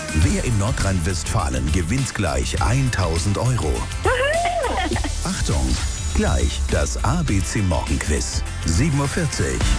Wer in Nordrhein-Westfalen gewinnt gleich 1000 Euro? Achtung, gleich das ABC Morgenquiz. 7:40 Uhr.